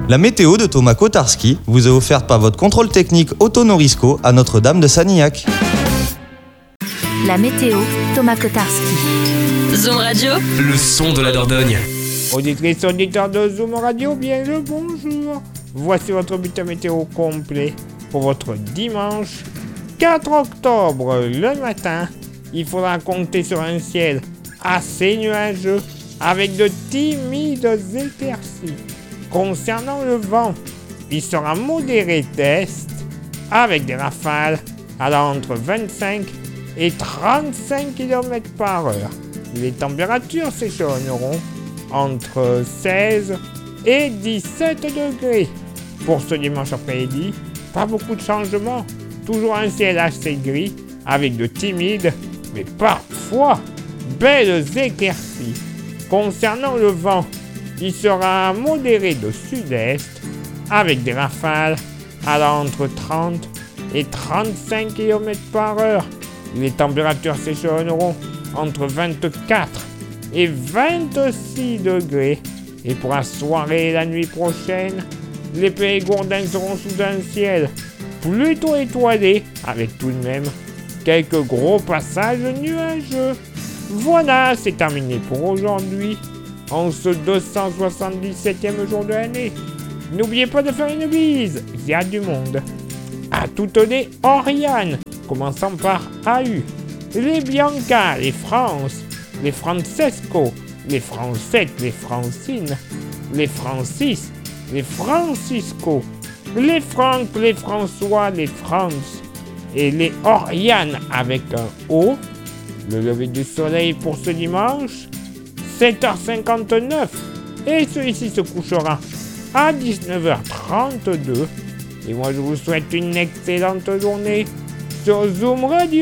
La météo de Thomas Kotarski vous est offerte par votre contrôle technique Autonorisco à Notre-Dame de Sanilhac. La météo, Thomas Kotarski. Zoom Radio, le son de la Dordogne. Auditrices, auditeurs de Zoom Radio, bien le bonjour. Voici votre bulletin météo complet pour votre dimanche 4 octobre. Le matin, il faudra compter sur un ciel assez nuageux avec de timides éclaircies. Concernant le vent, il sera modéré d'est avec des rafales allant entre 25 et 35 km par heure. Les températures s'échelonneront entre 16 et 17 degrés. Pour ce dimanche après-midi, pas beaucoup de changements. Toujours un ciel assez gris avec de timides, mais parfois belles éclaircies. Concernant le vent, il sera modéré de sud-est avec des rafales allant entre 30 et 35 km par heure. Les températures s'échelonneront entre 24 et 26 degrés. Et pour la soirée et la nuit prochaine, les Périgourdins seront sous un ciel plutôt étoilé, avec tout de même quelques gros passages nuageux. Voilà, c'est terminé pour aujourd'hui, en ce 277e jour de l'année. N'oubliez pas de faire une bise, il y a du monde. À toutes les Oriane, commençant par AU, les Bianca, les France, les Francesco, les Francette, les Francine, les Francis, les Francisco, les Franck, les François, les France et les Oriane avec un O. Le lever du soleil pour ce dimanche, 7h59, et celui-ci se couchera à 19h32. Et moi je vous souhaite une excellente journée sur Zoom Radio.